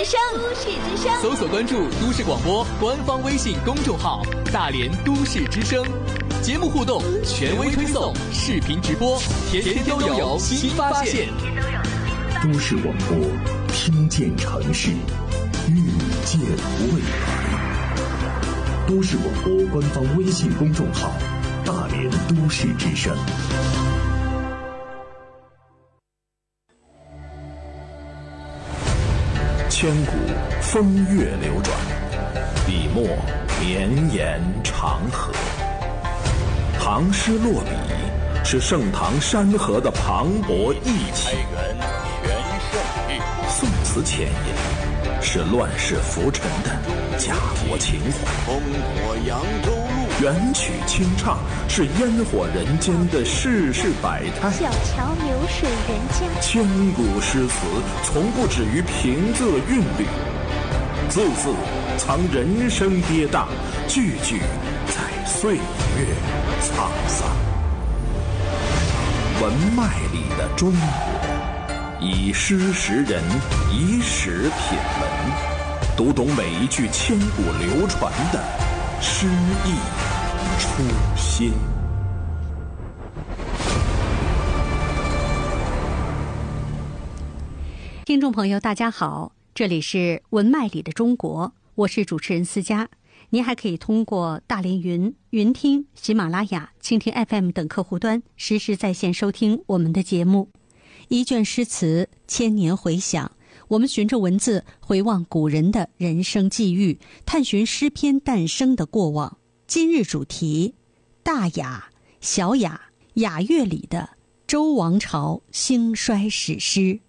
声，都市之声， 搜索关注都市广播官方微信公众号大连都市之声，节目互动，权威推送，视频直播，天天都有新发现。 都市广播，听见城市，遇见未来。都市广播官方微信公众号大连都市之声。千古风月流转，笔墨绵延长河。唐诗落笔，是盛唐山河的磅礴义气；宋词浅吟，是乱世浮沉的家国情怀；元曲清唱，是烟火人间的世事百态。 小桥流水人家， 千古诗词从不止于平仄韵律，字字藏人生跌宕，句句在岁月沧桑。文脉里的中国，以诗识人，以史品文，读懂每一句千古流传的诗意初心。 听众朋友大家好，这里是文脉里的中国，我是主持人思佳。您还可以通过大连云、云听、喜马拉雅、蜻蜓 FM 等客户端实时在线收听我们的节目。一卷诗词，千年回响，我们循着文字回望古人的人生际遇，探寻诗篇诞生的过往。今日主题：大雅、小雅，雅乐里的周王朝兴衰史诗。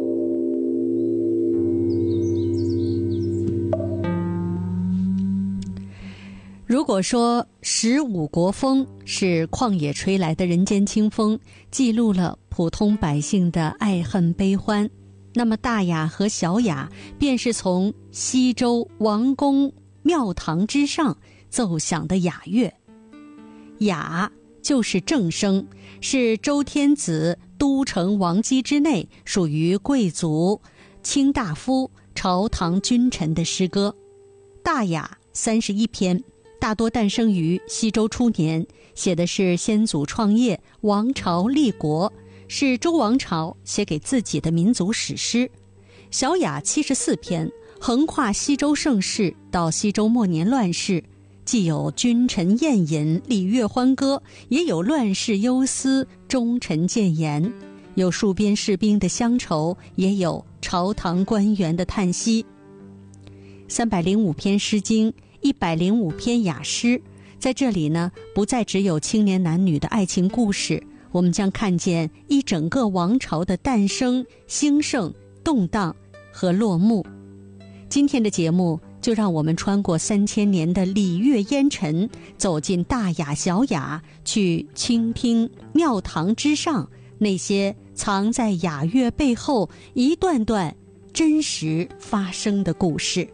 如果说15国风是旷野吹来的人间清风，记录了普通百姓的爱恨悲欢，那么大雅和小雅便是从西周王宫庙堂之上奏响的雅乐。雅就是正声，是周天子都城王畿之内属于贵族、卿大夫、朝堂君臣的诗歌。大雅31篇，大多诞生于西周初年，写的是先祖创业、王朝立国，是周王朝写给自己的民族史诗。小雅74篇，横跨西周盛世到西周末年乱世，既有君臣宴饮、礼乐欢歌，也有乱世忧思、忠臣谏言，有戍边士兵的乡愁，也有朝堂官员的叹息。305篇诗经，105篇雅诗，在这里呢，不再只有青年男女的爱情故事，我们将看见一整个王朝的诞生、兴盛、动荡和落幕。今天的节目就让我们穿过3000年的礼乐烟尘，走进大雅小雅，去倾听庙堂之上那些藏在雅乐背后一段段真实发生的故事。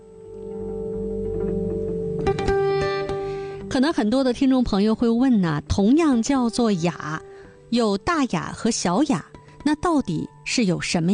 可能很多的听众朋友会问呢，同样叫做雅，有大雅和小雅，那到底是有什么